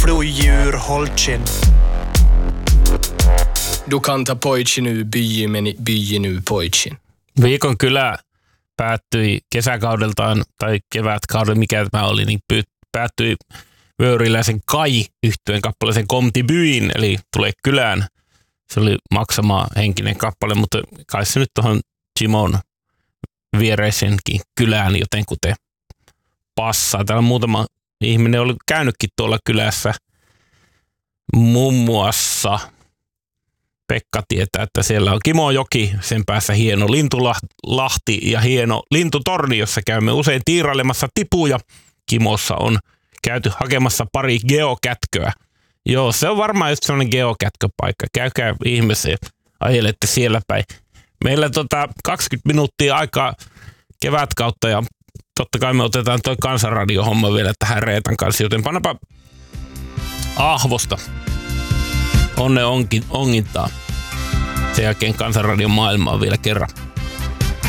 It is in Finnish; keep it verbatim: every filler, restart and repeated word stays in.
Jungfrudjur-Holcim. Du kan ta poitsi nu byi meni byi nu poitsi. Viikon kylä päättyi kesäkaudeltaan, tai kevätkaudella, mikä tämä oli, niin päättyi Vöyriläisen Kai-yhtyeen kappaleeseen Komti byin, eli Tule kylään. Se oli maksamaa henkinen kappale, mutta kai se nyt tuohon Jimon viereisenkin kylään jotenkuten passaa. Täällä on muutama ihminen oli käynytkin tuolla kylässä. Muun muassa Pekka tietää, että siellä on Kimojoki, sen päässä hieno Lintulahti ja hieno Lintutorni, jossa käymme usein tiirailemassa tipuja. Kimossa on käyty hakemassa pari geokätköä. Joo, se on varmaan just sellainen geokätköpaikka. Käykää ihmeessä ja ajelette siellä päin. Meillä tota kaksikymmentä minuuttia aikaa kevätkautta ja totta kai me otetaan toi Kansanradio-homma vielä tähän Reetan kanssa, joten pannapa Ahvosta. Onne onkin, ongintaa. Sen jälkeen Kansanradion maailmaa vielä kerran.